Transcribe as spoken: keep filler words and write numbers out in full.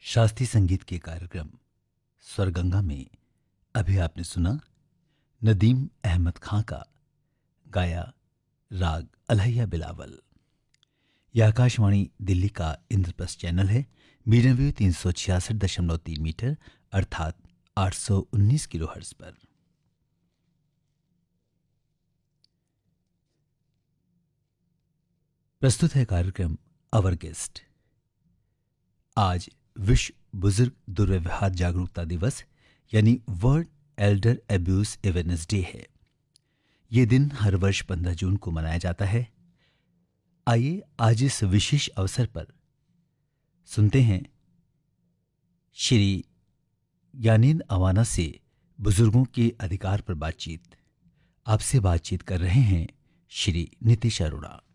शास्त्रीय संगीत के कार्यक्रम स्वरगंगा में अभी आपने सुना नदीम अहमद खां का गाया राग अलहैया बिलावल। यह आकाशवाणी दिल्ली का इंद्रप्रस्थ चैनल है। मीडियम वेव तीन सौ छियासठ दशमलव तीन मीटर अर्थात आठ सौ उन्नीस किलो हर्ट्ज पर। प्रस्तुत है कार्यक्रम अवर गेस्ट। आज विश्व बुजुर्ग दुर्व्यवहार जागरूकता दिवस यानी world Elder abuse awareness day है। ये दिन हर वर्ष पंद्रह जून को मनाया जाता है। आइए आज इस विशेष अवसर पर सुनते हैं श्री यानीन अवाना से बुजुर्गों के अधिकार पर बातचीत। आपसे बातचीत कर रहे हैं श्री नीतीश अरोड़ा।